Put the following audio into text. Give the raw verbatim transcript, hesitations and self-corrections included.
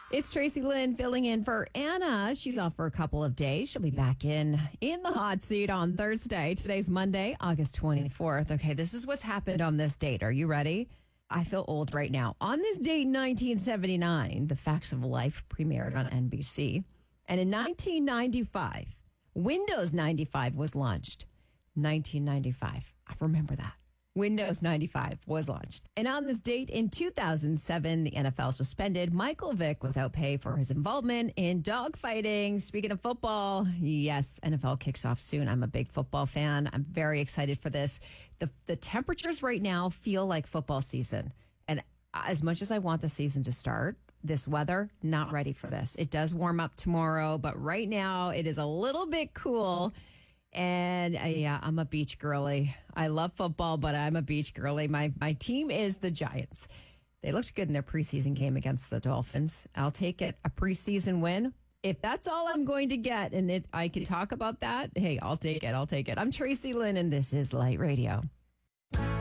It's Tracy Lynn filling in for Anna. She's off for a couple of days. She'll be back in in the hot seat on Thursday. Today's Monday, August twenty-fourth. Okay, this is what's happened on this date. Are you ready? I feel old right now. On this date, nineteen seventy-nine, The Facts of Life premiered on N B C. And in nineteen ninety-five, Windows ninety-five was launched. nineteen ninety-five. I remember that. Windows ninety-five was launched. And on this date in two thousand seven, the N F L suspended Michael Vick without pay for his involvement in dogfighting. Speaking of football, yes, N F L kicks off soon. I'm a big football fan. I'm very excited for this. The, the temperatures right now feel like football season. And as much as I want the season to start, this weather, not ready for this. It does warm up tomorrow, but right now it is a little bit cool. And uh, yeah, I'm a beach girly. I love football, but I'm a beach girly. My my team is the Giants. They looked good in their preseason game against the Dolphins. I'll take it. A preseason win. If that's all I'm going to get, and it, I can talk about that, hey, I'll take it. I'll take it. I'm Tracy Lynn, and this is Light Radio.